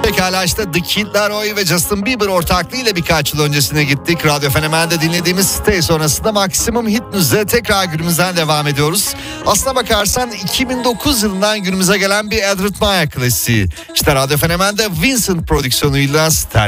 Pekala işte The Kid Laroi ve Justin Bieber ortaklığıyla birkaç yıl öncesine gittik. Radyo Fenomen'de dinlediğimiz Stay sonrasında Maximum Hit News'e tekrar günümüzden devam ediyoruz. Aslına bakarsan 2009 yılından günümüze gelen bir Edward Maya klasiği. İşte Radyo Fenomen'de Vincent prodüksiyonuyla Star